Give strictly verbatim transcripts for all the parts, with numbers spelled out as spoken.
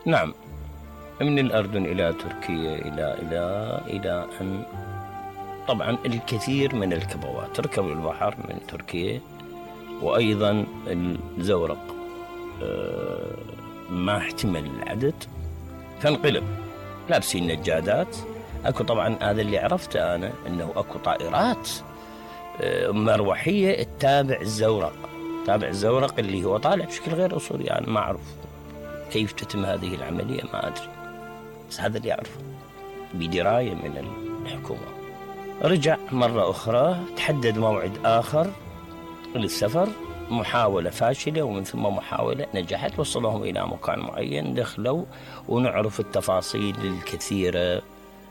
نعم، من الأردن إلى تركيا إلى إلى إلى أن طبعا الكثير من الكبوات ركبوا البحر من تركيا، وأيضا الزورق ما احتمل العدد فانقلب لابسين نجادات. أكو طبعا هذا اللي عرفته أنا أنه أكو طائرات مروحية تتابع الزورق، تابع الزورق اللي هو طالع بشكل غير أصولي. يعني ما أعرف كيف تتم هذه العملية، ما أدري، بس هذا اللي أعرفه بدراية من الحكومة. رجع مرة أخرى، تحدد موعد آخر للسفر، محاولة فاشلة ومن ثم محاولة نجحت، وصلهم إلى مكان معين، دخلوا ونعرف التفاصيل الكثيرة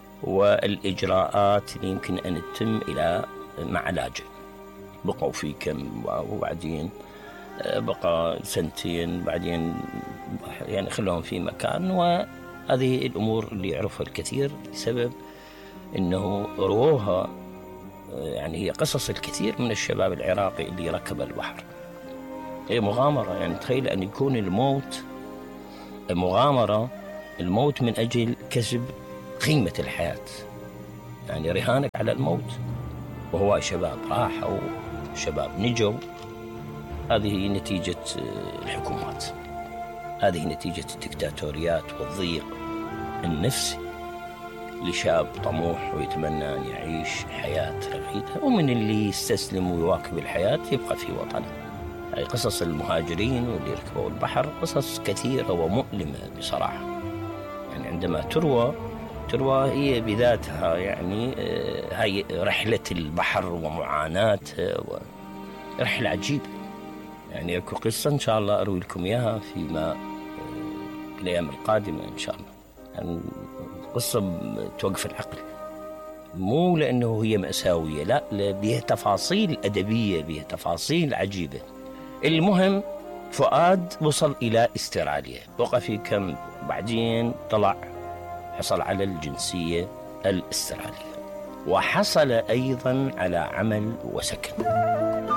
والإجراءات اللي يمكن أن تتم إلى مع علاجه. بقوا في كم، وبعدين بقى سنتين، بعدين يعني خلوهم في مكان. وهذه الأمور اللي يعرفها الكثير بسبب أنه روها، يعني هي قصص الكثير من الشباب العراقي اللي ركب البحر. هي مغامرة، يعني تخيل أن يكون الموت مغامرة، الموت من أجل كسب قيمة الحياة، يعني رهانك على الموت. وهو شباب راحوا، شباب نجوا. هذه نتيجة الحكومات، هذه نتيجة الدكتاتوريات والضيق النفسي لشاب طموح ويتمنى أن يعيش حياة رغيدة، ومن اللي يستسلم ويواكب الحياة يبقى في وطنه. هاي قصص المهاجرين واللي ركبوا البحر قصص كثيرة ومؤلمة بصراحة. يعني عندما تروى تروى هي بذاتها، يعني هاي رحلة البحر ومعاناتها، رحلة عجيبة. يعني أكو قصة إن شاء الله أروي لكم إياها فيما الأيام القادمة إن شاء الله. يعني قصة توقف العقل، مو لأنه هي مأساوية، لا، بها تفاصيل أدبية، بها تفاصيل عجيبة. المهم فؤاد وصل إلى استراليا، بقى في كم، بعدين طلع حصل على الجنسية الأسترالية، وحصل أيضا على عمل وسكن.